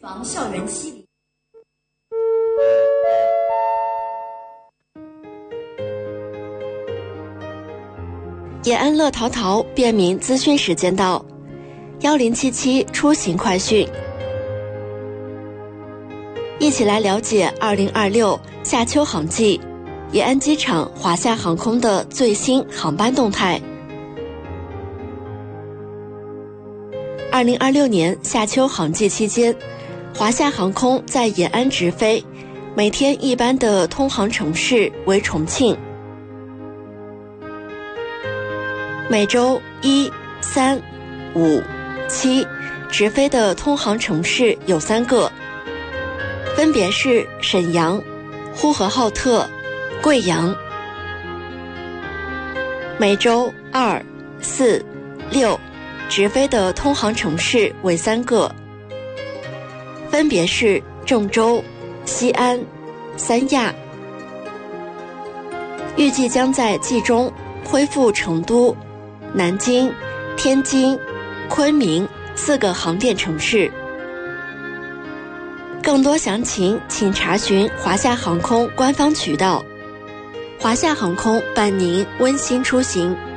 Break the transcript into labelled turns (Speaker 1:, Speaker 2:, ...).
Speaker 1: 防校园欺凌。
Speaker 2: 延安乐淘淘便民资讯时间到，1077出行快讯，一起来了解2026夏秋航季延安机场华夏航空的最新航班动态。2026年夏秋航季期间，华夏航空在延安直飞，每天一班的通航城市为重庆。每周1、3、5、7直飞的通航城市有3个，分别是沈阳、呼和浩特、贵阳。每周2、4、6直飞的通航城市为3个，分别是郑州、西安、三亚。预计将在季中恢复成都、南京、天津、昆明4个航点城市。更多详情请查询华夏航空官方渠道。华夏航空伴您温馨出行。